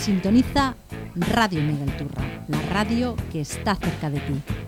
Sintoniza Radio Miguel Turra, la radio que está cerca de ti.